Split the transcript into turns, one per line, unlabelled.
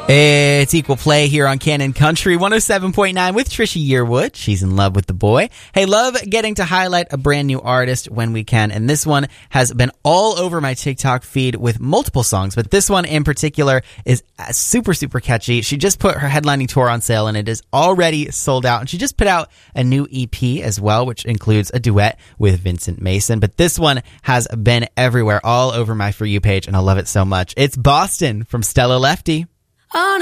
It's Equal Play here on Canon Country 107.9 with Trisha Yearwood. She's in love with the boy. Hey, love getting to highlight a brand new artist when we can. And this one has been all over my TikTok feed with multiple songs. But this one in particular is super, super catchy. She just put her headlining tour on sale and it is already sold out. And she just put out a new EP as well, which includes a duet with Vincent Mason. But this one has been everywhere, all over my For You page. And I love it so much. It's Boston from Stella Lefty.
On